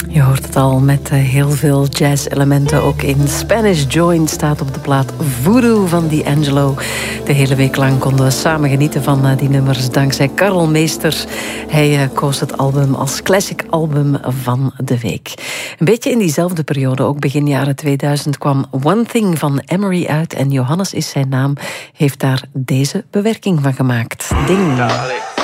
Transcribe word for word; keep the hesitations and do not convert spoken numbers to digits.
Je hoort het al met heel veel jazz-elementen. Ook in Spanish Joint staat op de plaat Voodoo van D'Angelo. De hele week lang konden we samen genieten van die nummers dankzij Karel Meester. Hij koos het album als classic album van de week. Een beetje in diezelfde periode, ook begin jaren tweeduizend, kwam One Thing van Emery uit. En Johannes is zijn naam, heeft daar deze bewerking van gemaakt. Ding. Dale.